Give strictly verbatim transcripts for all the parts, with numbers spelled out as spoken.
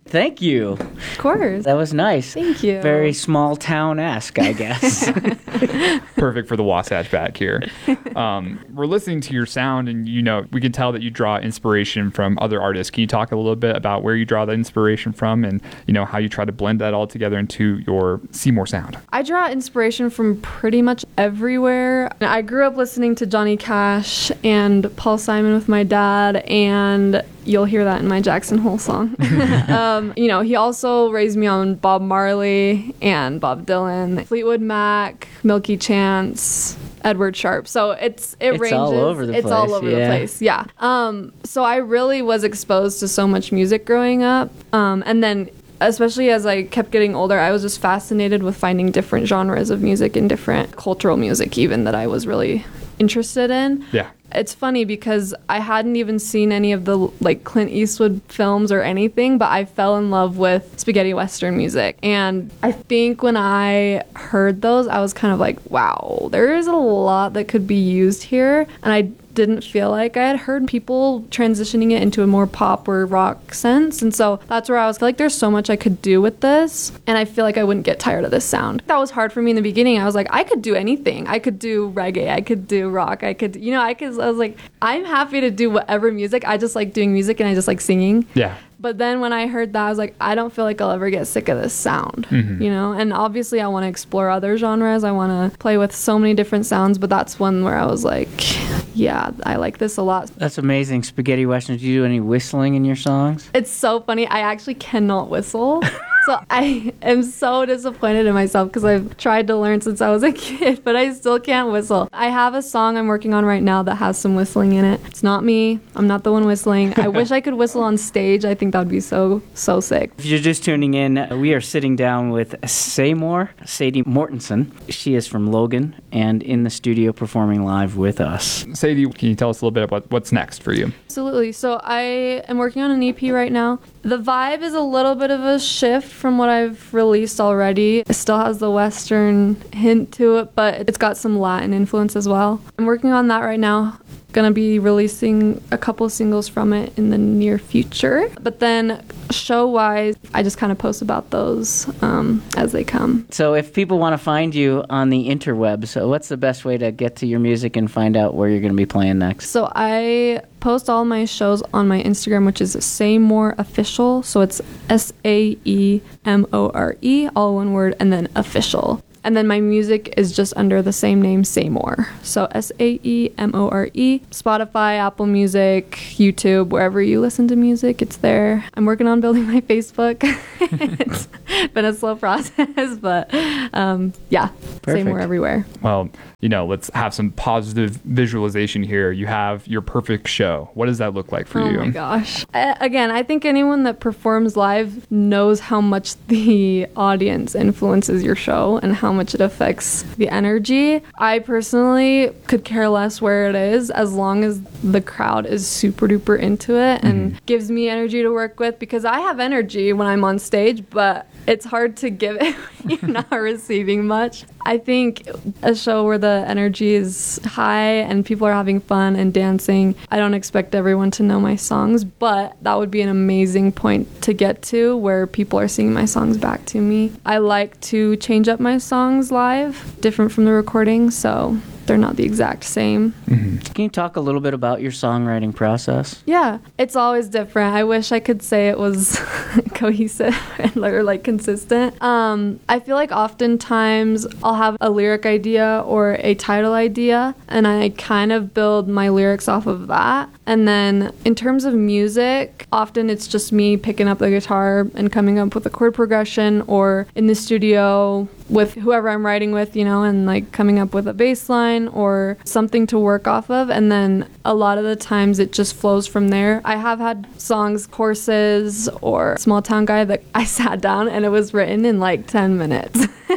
Thank you. Of course. That was nice. Thank you. Very small town-esque, I guess. Perfect for the Wasatch back here. Um, we're listening to your sound, and you know we can tell that you draw inspiration from other artists. Can you talk a little bit about where you draw that inspiration from, and you know how you try to blend that all together into your Seymour sound? I draw inspiration from pretty much everywhere. I grew up listening to Johnny Cash and Paul Simon with my dad, and you'll hear that in my Jackson Hole song. um, you know, he also raised me on Bob Marley and Bob Dylan, Fleetwood Mac, Milky Chance, Edward Sharpe. So it's it It's ranges. all over the it's place, all over yeah. the place. Yeah. Um, so I really was exposed to so much music growing up, um, and then especially as I kept getting older, I was just fascinated with finding different genres of music and different cultural music even that I was really interested in. Yeah. It's funny because I hadn't even seen any of the like Clint Eastwood films or anything, but I fell in love with spaghetti western music. And I think when I heard those, I was kind of like, wow, there is a lot that could be used here. And I didn't feel like I had heard people transitioning it into a more pop or rock sense. And so that's where I was like, there's so much I could do with this. And I feel like I wouldn't get tired of this sound. That was hard for me in the beginning. I was like, I could do anything. I could do reggae. I could do rock. I could, you know, I could, I was like, I'm happy to do whatever music. I just like doing music and I just like singing. Yeah. But then when I heard that, I was like, I don't feel like I'll ever get sick of this sound, Mm-hmm. you know? And obviously I want to explore other genres. I want to play with so many different sounds, but that's one where I was like, yeah, I like this a lot. That's amazing. Spaghetti Western. Do you do any whistling in your songs? It's so funny. I actually cannot whistle. So I am so disappointed in myself because I've tried to learn since I was a kid, but I still can't whistle. I have a song I'm working on right now that has some whistling in it. It's not me. I'm not the one whistling. I wish I could whistle on stage. I think that would be so, so sick. If you're just tuning in, we are sitting down with Seymour, Sadie Mortensen. She is from Logan and in the studio performing live with us. Sadie, can you tell us a little bit about what's next for you? Absolutely. So I am working on an E P right now. The vibe is a little bit of a shift from what I've released already. It still has the Western hint to it, but it's got some Latin influence as well. I'm working on that right now. Gonna be releasing a couple singles from it in the near future. But then show-wise, I just kind of post about those um, as they come. So if people want to find you on the interwebs, so what's the best way to get to your music and find out where you're going to be playing next? So I post all my shows on my Instagram, which is Seymour Official. So it's S A E M O R E, all one word, and then official. And then my music is just under the same name, Seymour. So S A E M O R E. Spotify, Apple Music, YouTube, wherever you listen to music, it's there. I'm working on building my Facebook. It's been a slow process, but um, yeah, Perfect. Seymour everywhere. Well, you know, let's have some positive visualization here. You have your perfect show. What does that look like for oh you? Oh my gosh. Uh, again, I think anyone that performs live knows how much the audience influences your show and how much it affects the energy. I personally could care less where it is as long as the crowd is super duper into it and mm-hmm. gives me energy to work with, because I have energy when I'm on stage, but it's hard to give it when you're not receiving much. I think a show where the energy is high and people are having fun and dancing, I don't expect everyone to know my songs, but that would be an amazing point to get to where people are singing my songs back to me. I like to change up my songs live, different from the recording, so they're not the exact same. Mm-hmm. Can you talk a little bit about your songwriting process? Yeah, it's always different. I wish I could say it was cohesive and or like consistent. Um, I feel like oftentimes I'll have a lyric idea or a title idea, and I kind of build my lyrics off of that. And then in terms of music, often it's just me picking up the guitar and coming up with a chord progression, or in the studio with whoever I'm writing with, you know, and like coming up with a bass line or something to work off of. And then a lot of the times it just flows from there. I have had songs, Courses or Small Town Guy, that I sat down and it was written in like ten minutes.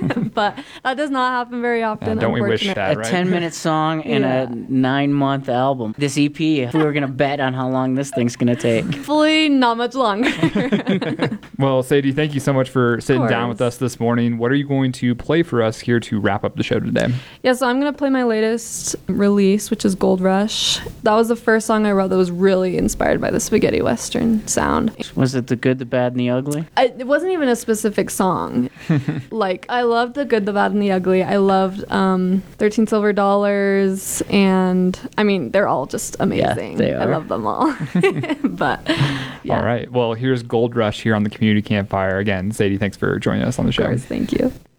but that does not happen very often. Uh, don't we wish unfortunately. that, right? A ten-minute song and Yeah. a nine-month album. This E P, if we were going to bet on how long this thing's going to take. Hopefully not much longer. Well, Sadie, thank you so much for sitting down course. with us this morning. What are you going to play for us here to wrap up the show today? Yeah, so I'm going to play my latest release, which is Gold Rush. That was the first song I wrote that was really inspired by the spaghetti western sound. Was it the good, the bad, and the ugly? I, it wasn't even a specific song. Like, I loved The Good, the Bad, and the Ugly. I loved um, thirteen Silver Dollars, and I mean, they're all just amazing. they I are. love them all. But, yeah. All right. Well, here's Gold Rush here on the Community Campfire. Again, Sadie, thanks for joining us on the Of show. course, thank you.